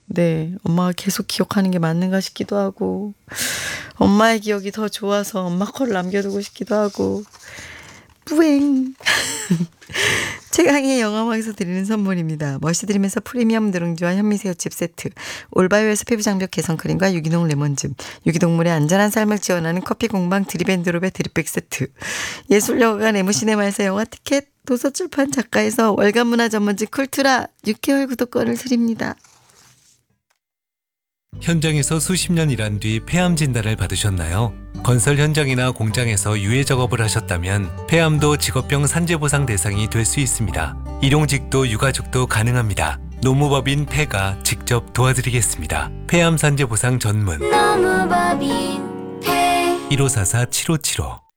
네, 엄마가 계속 기억하는 게 맞는가 싶기도 하고, 엄마의 기억이 더 좋아서 엄마 거를 남겨두고 싶기도 하고, 뿌앵. 최강의 영화방에서 드리는 선물입니다. 머시드림에서 프리미엄 누룽지와 현미새우칩 세트, 올바이오에서 피부 장벽 개선 크림과 유기농 레몬즙, 유기동물의 안전한 삶을 지원하는 커피 공방 드립앤드롭의 드립백 세트, 예술영화관 에무시네마에서 영화 티켓, 도서출판 작가에서 월간 문화 전문지 쿨투라 6개월 구독권을 드립니다. 현장에서 수십 년 일한 뒤 폐암 진단을 받으셨나요? 건설 현장이나 공장에서 유해 작업을 하셨다면 폐암도 직업병 산재보상 대상이 될 수 있습니다. 일용직도 유가족도 가능합니다. 노무법인 폐가 직접 도와드리겠습니다. 폐암 산재보상 전문 노무법인 폐 1544-7575